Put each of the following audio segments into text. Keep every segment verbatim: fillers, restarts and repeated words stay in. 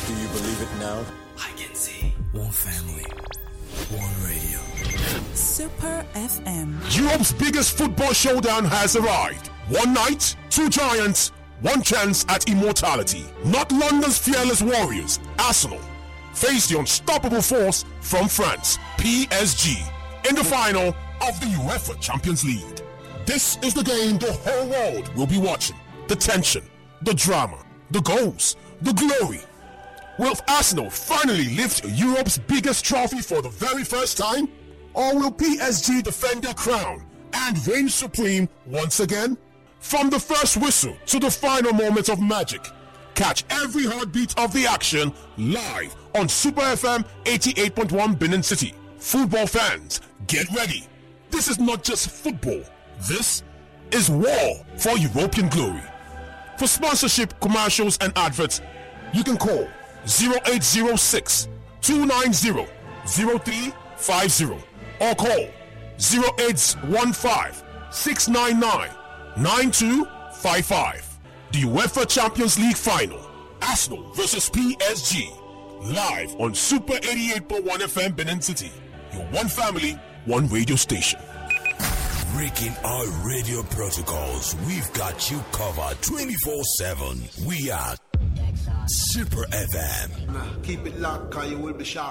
Do you believe it now? I can see. One family. One radio. Super F M. Europe's biggest football showdown has arrived. One night, two giants, one chance at immortality. Not London's fearless warriors, Arsenal, face the unstoppable force from France, P S G, in the final of the UEFA Champions League. This is the game the whole world will be watching. The tension, the drama, the goals, the glory. Will Arsenal finally lift Europe's biggest trophy for the very first time? Or will P S G defend their crown and reign supreme once again? From the first whistle to the final moments of magic, catch every heartbeat of the action live on Super F M eighty-eight point one Benin City. Football fans, get ready. This is not just football. This is war for European glory. For sponsorship, commercials, and adverts, you can call zero eight zero six, two nine zero, zero three five zero or call zero eight one five, six nine nine, nine two five five. The UEFA Champions League Final, Arsenal versus P S G, live on Super eighty-eight point one F M Benin City. Your one family, one radio station. Breaking our radio protocols, we've got you covered twenty-four seven. We are Super F M. Nah, keep it locked, cause you will be shocked.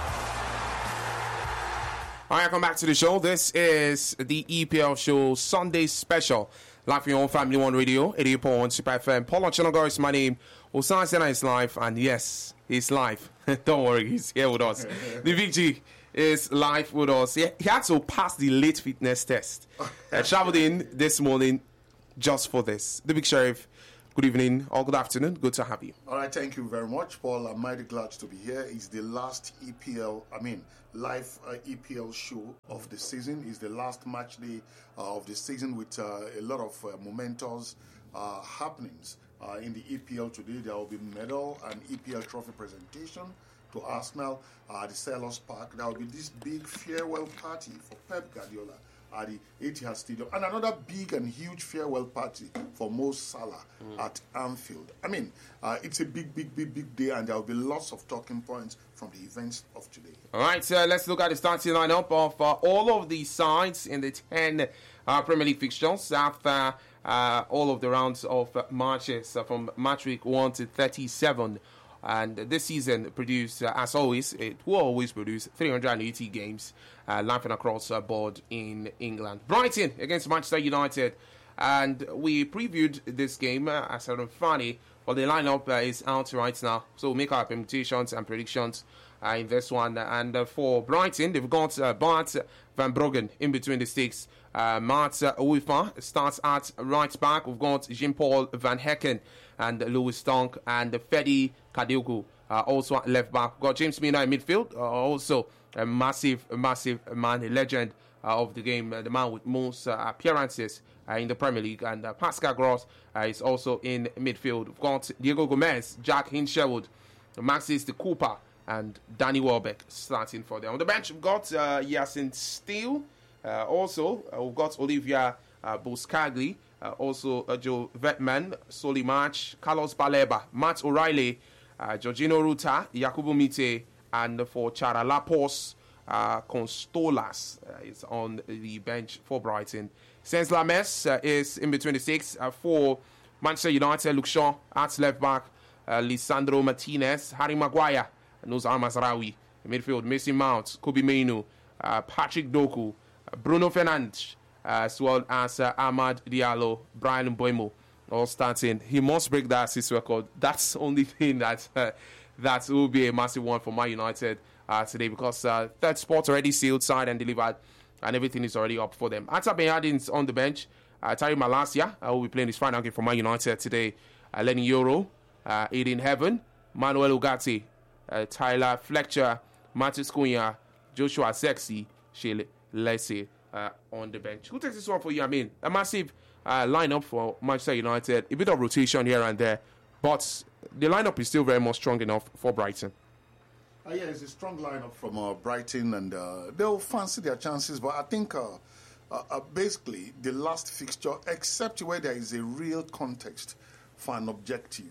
All right, come back to the show. This is the E P L show Sunday special. Live for your own family, one radio, eighty-eight point one Super F M. Paul Ochinogo is my name. Osan Sena is live, and yes, he's live. Don't worry, he's here with us. The V G is live with us. He, he had to pass the late fitness test. I traveled in this morning just for this. The Big Sheriff, good evening or good afternoon. Good to have you. All right, thank you very much, Paul. I'm mighty glad to be here. It's the last E P L, I mean, live uh, E P L show of the season. It's the last match day uh, of the season with uh, a lot of uh, momentous uh, happenings. Uh, in the E P L today, there will be medal and E P L trophy presentation to Arsenal at the Selhurst Park. There will be this big farewell party for Pep Guardiola at the Etihad Stadium, and another big and huge farewell party for Mo Salah mm. at Anfield. I mean, uh, it's a big, big, big, big day, and there will be lots of talking points from the events of today. All right, so let's look at the starting lineup of uh, all of the sides in the ten uh, Premier League fixtures after uh, all of the rounds of uh, matches uh, from match week one to thirty-seven. And this season produced, uh, as always, it will always produce three hundred eighty games uh, laughing across the board in England. Brighton against Manchester United. And we previewed this game uh, as a funny, but the lineup uh, is out right now. So we'll make our permutations and predictions uh, in this one. And uh, for Brighton, they've got uh, Bart Van Bruggen in between the sticks. Uh, Mart uh, Uefa starts at right back. We've got Jean-Paul Van Hecken and Lewis Dunk and Fedi Kadiogo uh, also at left back. We've got James Milner in midfield, uh, also a massive, massive man, a legend uh, of the game, uh, the man with most uh, appearances uh, in the Premier League. And uh, Pascal Gross uh, is also in midfield. We've got Diego Gomez, Jack Hinshelwood, Maxis de Cooper, and Danny Welbeck starting for them. On the bench, we've got uh, Yasin Steele. Uh, also, uh, we've got Olivia uh, Buscagli, uh, also uh, Joe Vetman, Soli March, Carlos Baleba, Matt O'Reilly, uh, Jorginho Ruta, Yakubu Mite, and for Chara Lapos, uh, Constolas uh, is on the bench for Brighton. Sainz Lames uh, is in between the six uh, for Manchester United. Luke Shaw at left back, uh, Lisandro Martinez, Harry Maguire, Nuzar Mazraoui. In midfield, Mason Mount, Kobe Mainu, uh, Patrick Doku, Bruno Fernandes, uh, as well as uh, Ahmad Diallo, Brian Mboimo, all starting. He must break that assist record. That's the only thing that uh, that will be a massive one for Man United uh, today, because uh, third spot already sealed, signed and delivered, and everything is already up for them. Ata Benyadin's on the bench. Uh, Terry Malacia uh, will be playing his final game for Man United today. Uh, Lenny Yoro, uh, Aiden Heaven, Manuel Ugarte, uh, Tyler Fletcher, Matis Cunha, Joshua Sexy, Shele Leslie uh, on the bench. Who takes this one for you? I mean, a massive uh, lineup for Manchester United. A bit of rotation here and there, but the lineup is still very much strong enough for Brighton. Uh, yeah, it's a strong lineup from uh, Brighton, and uh, they'll fancy their chances. But I think uh, uh, uh, basically the last fixture, except where there is a real context for an objective,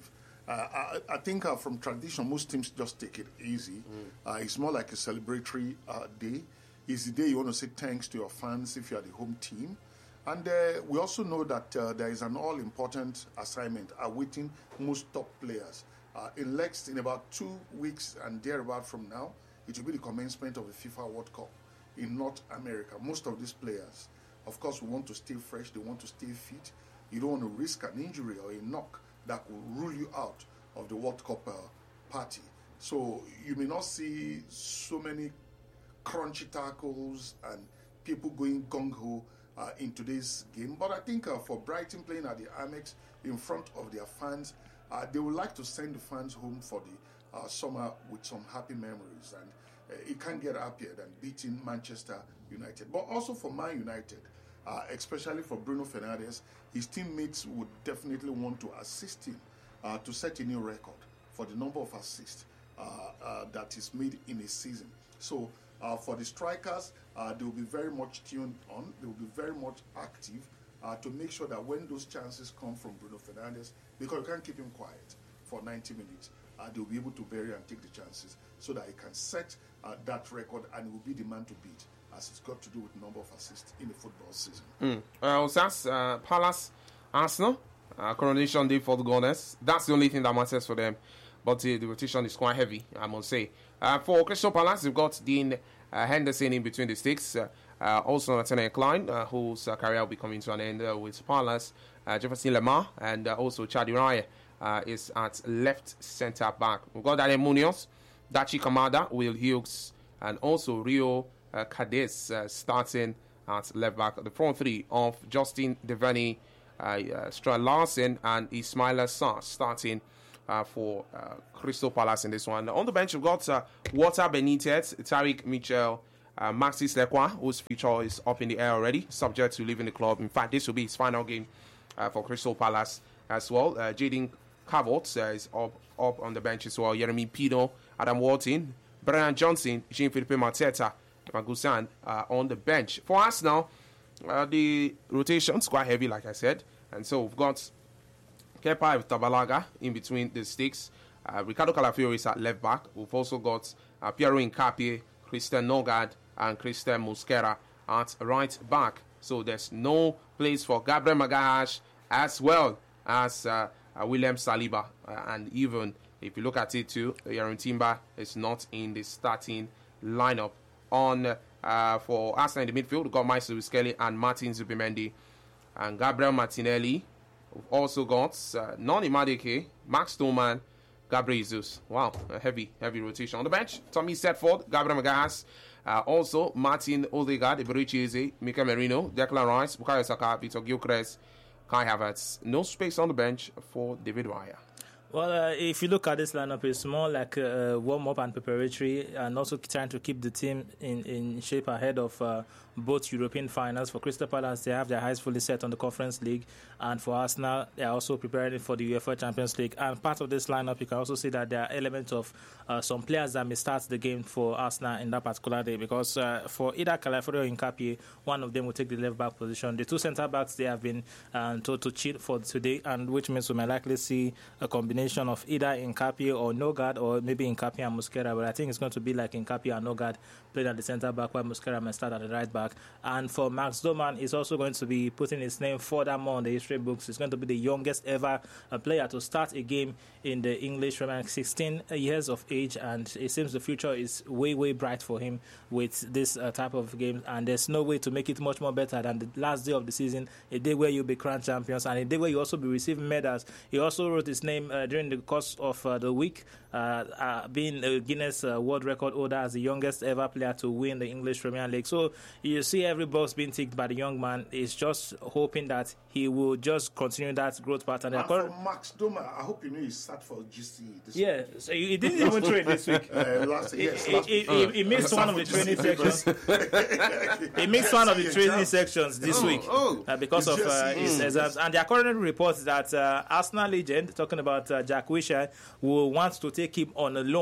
Uh, I, I think uh, from tradition, most teams just take it easy. Mm. Uh, it's more like a celebratory uh, day. It's the day you want to say thanks to your fans if you are the home team. And uh, we also know that uh, there is an all-important assignment awaiting most top players. Uh, in next, in about two weeks and thereabout from now, it will be the commencement of the FIFA World Cup in North America. Most of these players, of course, we want to stay fresh. They want to stay fit. You don't want to risk an injury or a knock that will rule you out of the World Cup uh, party. So you may not see so many crunchy tackles and people going gung-ho uh, in today's game. But I think uh, for Brighton playing at the Amex in front of their fans, uh, they would like to send the fans home for the uh, summer with some happy memories. And uh, it can't get happier than beating Manchester United. But also for Man United, uh, especially for Bruno Fernandes, his teammates would definitely want to assist him uh, to set a new record for the number of assists uh, uh, that is made in a season. So uh, for the strikers, uh, they will be very much tuned on. They will be very much active uh, to make sure that when those chances come from Bruno Fernandes, because you can't keep him quiet for ninety minutes, uh, they will be able to bury and take the chances so that he can set uh, that record and he will be the man to beat, as it's got to do with number of assists in the football season. Mm. Uh, that's uh, Palace, Arsenal, uh, coronation day for the Gunners. That's the only thing that matters for them. But uh, the rotation is quite heavy, I must say. Uh, for Crystal Palace, they've got Dean uh, Henderson in between the sticks. Uh, uh, also, Nathaniel Klein, uh, whose uh, career will be coming to an end uh, with Palace. Uh, Jefferson Lemar and uh, also Chadi Raya uh, is at left centre back. We've got Daniel Munoz, Dachi Kamada, Will Hughes, and also Rio uh, Cadiz uh, starting at left back. The front three of Justin Devaney, uh, uh, Stra Larsen, and Ismaila Sarr starting Uh, for uh, Crystal Palace in this one. On the bench, we've got uh, Walter Benitez, Tariq Mitchell, uh, Maxis Lekwa, whose future is up in the air already, subject to leaving the club. In fact, this will be his final game uh, for Crystal Palace as well. Uh, Jaden Cavott uh, is up, up on the bench as well. Jeremy Pino, Adam Walton, Brian Johnson, Jean-Philippe Mateta, Magusan uh, on the bench. For us now, uh, the rotation's quite heavy, like I said. And so we've got Kepa with Tabalaga in between the sticks. Uh, Ricardo Calafiori is at left back. We've also got uh, Piero Incapie, Christian Nogard, and Christian Mosquera at right back. So there's no place for Gabriel Magalhaes as well as uh, uh, William Saliba. Uh, and even if you look at it too, Yaron Timber is not in the starting lineup. On uh, for Arsenal in the midfield, we've got Maisel Skelly and Martin Zubimendi and Gabriel Martinelli. We've also got uh, Noni Madeke, Max Stoneman, Gabriel Jesus. Wow, a heavy, heavy rotation. On the bench, Tommy Setford, Gabriel Magalhaes, uh, also Martin Odegaard, Eberici Eze, Mika Merino, Declan Rice, Bukayo Saka, Peter Gilchrist, Kai Havertz. No space on the bench for David Raya. Well, uh, if you look at this lineup, it's more like a warm-up and preparatory, and also trying to keep the team in, in shape ahead of uh, both European finals. For Crystal Palace, they have their eyes fully set on the Conference League, and for Arsenal, they are also preparing for the UEFA Champions League. And part of this lineup, you can also see that there are elements of uh, some players that may start the game for Arsenal in that particular day, because uh, for either Calafiori or Incapie, one of them will take the left-back position. The two centre-backs, they have been uh, told to cheat for today, and which means we may likely see a combination of either Incapie or Nogard, or maybe Incapie and Mosquera, but I think it's going to be like Incapie and Nogard playing at the centre back, while Mosquera may start at the right back. And for Max Doman, he's also going to be putting his name furthermore on the history books. He's going to be the youngest ever uh, player to start a game in the English Premier League, sixteen years of age, and it seems the future is way, way bright for him with this uh, type of game. And there's no way to make it much more better than the last day of the season, a day where you'll be crowned champions, and a day where you also be receiving medals. He also wrote his name uh, during the course of uh, the week, uh, uh, being a Guinness uh, World Record holder as the youngest ever player to win the English Premier League. So you see every box being ticked by the young man. He's just hoping that he will just continue that growth pattern. And for Max Doma, I hope you know he's sat for G C E this yeah, week. So he didn't even train this week. Uh, last, yes, he, last he, he, he missed one of the training sections. He missed one of the training sections this oh, week oh. Uh, because It's of uh, just, his mm. exams. And there are currently reports that uh, Arsenal legend, talking about uh, Jack Wilshere, will want to take him on a loan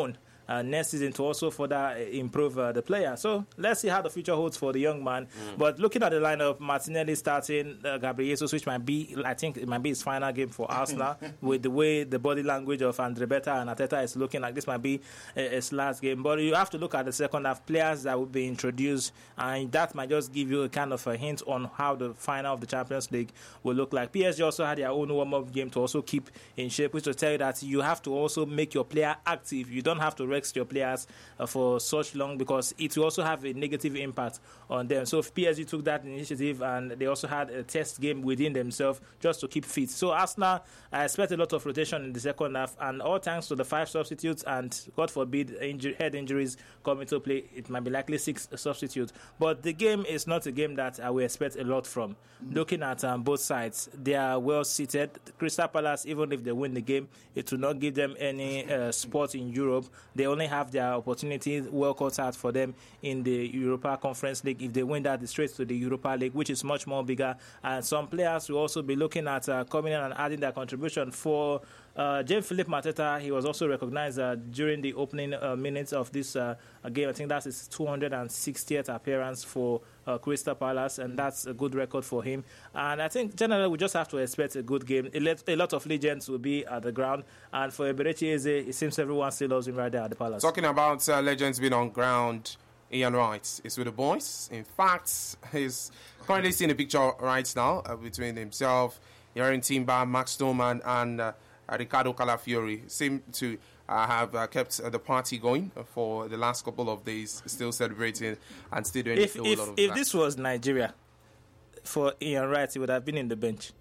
uh, next season to also further uh, improve uh, the player. So let's see how the future holds for the young man. Mm. But looking at the lineup, Martinelli starting, uh, Gabriel Jesus, which might be, I think it might be his final game for Arsenal, with the way the body language of Andre Beta and Arteta is looking like this might be uh, his last game. But you have to look at the second half, players that will be introduced, and that might just give you a kind of a hint on how the final of the Champions League will look like. P S G also had their own warm-up game to also keep in shape, which will tell you that you have to also make your player active. You don't have to rest your players uh, for such long, because it will also have a negative impact on them. So if P S G took that initiative, and they also had a test game within themselves just to keep fit. So Arsenal, I expect a lot of rotation in the second half, and all thanks to the five substitutes and, God forbid, injury, head injuries come into play, it might be likely six substitutes. But the game is not a game that I will expect a lot from. Mm-hmm. Looking at um, both sides, they are well seated. Crystal Palace, even if they win the game, it will not give them any uh, spot in Europe. They only have their opportunities well cut out for them in the Europa Conference League. If they win that, it's straight to the Europa League, which is much more bigger. And some players will also be looking at uh, coming in and adding their contribution. For uh, Jean-Philippe Mateta, he was also recognized uh, during the opening uh, minutes of this uh, game. I think that's his two hundred sixtieth appearance for uh, Crystal Palace, and that's a good record for him. And I think generally we just have to expect a good game. A lot, a lot of legends will be at the ground, and for Eberechi Eze, it seems everyone still loves him right there at the Palace. Talking about uh, legends being on ground, Ian Wright is with the boys. In fact, he's currently seeing a picture right now uh, between himself, Yaren Timber, Max Stoneman, and uh, Ricardo Calafiori. Seem to uh, have uh, kept uh, the party going for the last couple of days, still celebrating and still doing if, a whole if, lot of If that. this was Nigeria, for Ian Wright, he would have been in the bench.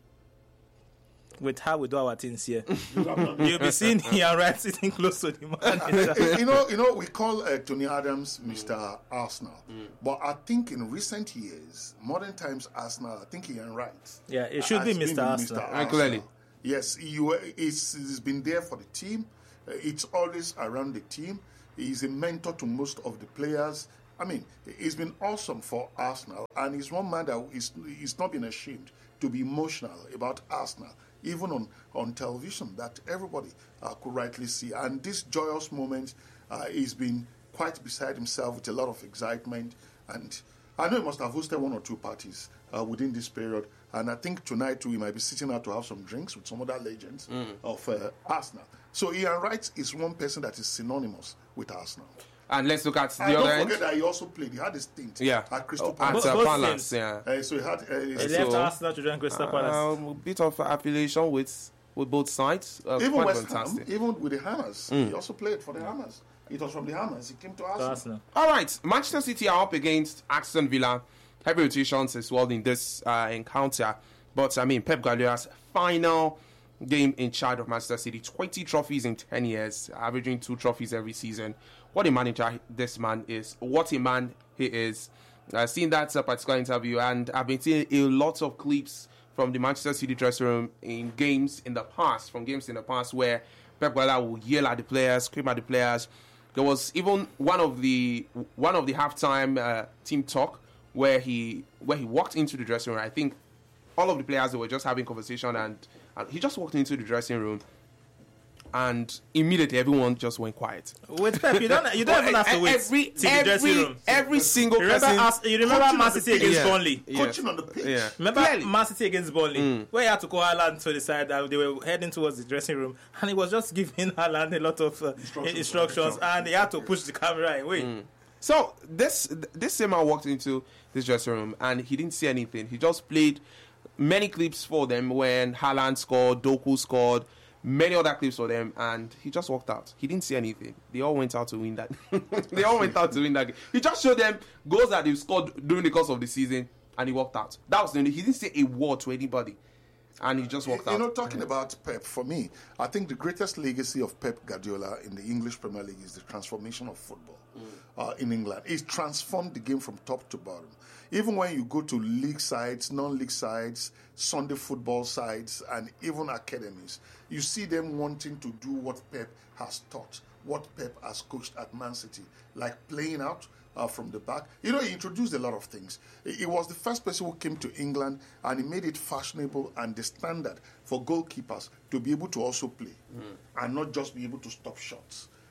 With how we do our things here, you'll be seeing Ian Wright sitting close to the man. you know, you know, we call uh, Tony Adams Mister Mm. Arsenal, mm. but I think in recent years, modern times Arsenal, I think Ian Wright. Yeah, it should be Mister Arsenal. Mister Arsenal. Clearly. Yes, you, it's, it's been there for the team. Uh, it's always around the team. He's a mentor to most of the players. I mean, he's been awesome for Arsenal, and he's one man that is he's not been ashamed to be emotional about Arsenal, even on, on television, that everybody uh, could rightly see. And this joyous moment, uh, he's been quite beside himself with a lot of excitement. And I know he must have hosted one or two parties uh, within this period. And I think tonight, too, he might be sitting out to have some drinks with some other legends mm. of uh, Arsenal. So Ian Wright is one person that is synonymous with Arsenal. And let's look at the and other don't end. forget that he also played. He had a stint yeah. at Crystal oh, Palace. At uh, Both Palace, things. yeah. Uh, so he had uh, He so, left Arsenal to join Crystal Palace. Um, a bit of affiliation with with both sides. Uh, even quite West fantastic. Ham, even with the Hammers, Mm. he also played for the Hammers. It was from the Hammers. He came to Arsenal. To Arsenal. All right, Manchester City are up against Aston Villa. Heavy rotations as well in this uh, encounter. But, I mean, Pep Guardiola's final game in charge of Manchester City. twenty trophies in ten years, averaging two trophies every season. What a manager this man is. What a man he is. I've seen that uh, particular interview, and I've been seeing a lot of clips from the Manchester City dressing room in games in the past, from games in the past where Pep Guardiola will yell at the players, scream at the players. There was even one of the one of the halftime uh, team talk where he where he walked into the dressing room. I think all of the players, they were just having conversation, and, and he just walked into the dressing room, and immediately everyone just went quiet. With Pep, you don't you don't even have to wait Every, till the every, dressing room. every single You remember, person. us, you remember Coaching Man on the City against pitch. Burnley? Yeah. Coaching on the pitch. Yeah. Remember Clearly. Man City against Burnley, Mm. where he had to call Haaland to the side, and they were heading towards the dressing room, and he was just giving Haaland a lot of uh, instructions, instructions and he had to push the camera away. Mm. So this this same man walked into this dressing room and he didn't see anything. He just played many clips for them when Haaland scored, Doku scored, many other clips for them, and he just walked out. He didn't see anything. They all went out to win that. They all went out to win that game. He just showed them goals that they've scored during the course of the season, and he walked out. That was the only. He didn't say a word to anybody, and he just walked You out. know, talking about Pep, for me, I think the greatest legacy of Pep Guardiola in the English Premier League is the transformation of football mm. uh, in England. He's transformed the game from top to bottom. Even when you go to league sides, non-league sides, Sunday football sides, and even academies, you see them wanting to do what Pep has taught, what Pep has coached at Man City, like playing out uh, from the back. You know, he introduced a lot of things. He, he was the first person who came to England, and he made it fashionable and the standard for goalkeepers to be able to also play mm. and not just be able to stop shots.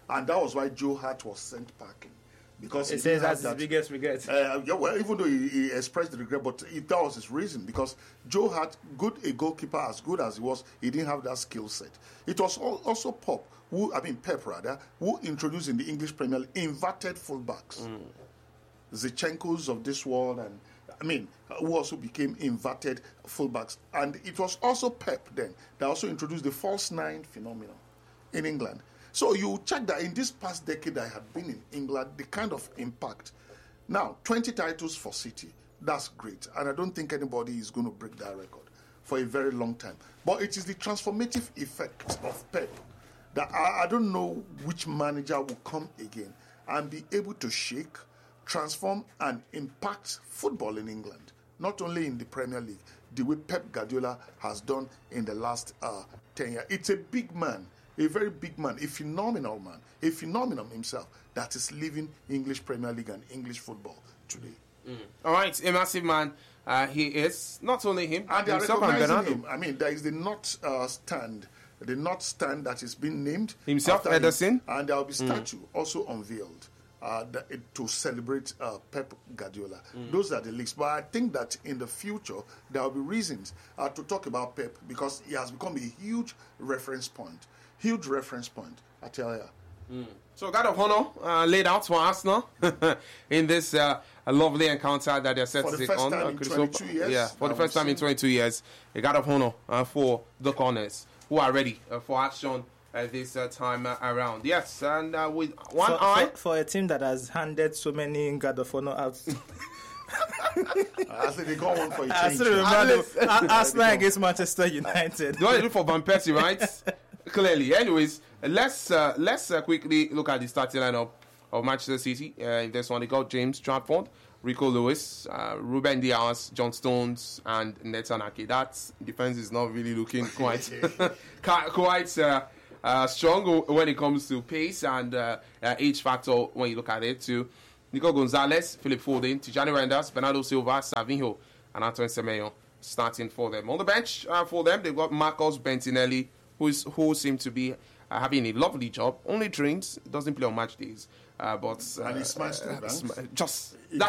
And that was why Joe Hart was sent packing. Because It he says didn't have that's his that- biggest regret. Uh, yeah, well, even though he, he expressed the regret, but it, that was his reason. Because Joe Hart, good a goalkeeper, as good as he was, he didn't have that skill set. It was al- also Pop, who I mean Pep rather, who introduced in the English Premier League inverted fullbacks. Mm. Zichenkos of this world, and I mean, who also became inverted fullbacks. And it was also Pep then that also introduced the false nine phenomenon in England. So you check that in this past decade I had been in England, the kind of impact. Now, twenty titles for City, that's great. And I don't think anybody is going to break that record for a very long time. But it is the transformative effect of Pep that I, I don't know which manager will come again and be able to shake, transform, and impact football in England, not only in the Premier League, the way Pep Guardiola has done in the last uh, ten years. It's a big man, a very big man, a phenomenal man, a phenomenon himself that is leaving English Premier League and English football today. Mm. All right, a massive man. Uh, he is not only him, and they are himself and recognizing Bernardo. him. I mean, there is the North uh, stand, the North stand that is being named Himself, after him, Ederson. and there will be statue mm. also unveiled uh, that, to celebrate uh, Pep Guardiola. Mm. Those are the leaks. But I think that in the future there will be reasons uh, to talk about Pep because he has become a huge reference point. Huge reference point, I tell you. Mm. So, guard of honor uh, laid out for Arsenal in this uh, lovely encounter that they're set for to the take first on. time Uh, in Crystal- twenty-two years. Yeah, for the I first would time in say. twenty-two years, a guard of honor uh, for the corners who are ready uh, for action uh, this uh, time uh, around. Yes, and uh, with one for, eye. For, for a team that has handed so many Guard of Honor out. I said they got one for a I change. still remember Ar- Arsenal against Manchester United. You want to look for Van Persie, right? Clearly. Anyways, let's uh, let's uh, quickly look at the starting lineup of Manchester City. Uh, in this one, they got James Trafford, Rico Lewis, uh, Ruben Diaz, John Stones, and Nathan Ake. That defense is not really looking quite quite uh, uh, strong when it comes to pace and uh, uh, age factor when you look at it too. Nico Gonzalez, Philip Foden, Tijani Reinders, Bernardo Silva, Savinho, and Antoine Semenyo starting for them. On the bench uh, for them, they've got Marcos Bentinelli, who is who seems to be uh, having a lovely job. Only trains, doesn't play on match days, uh, but uh, And he smashed uh, it, man. sm- just He that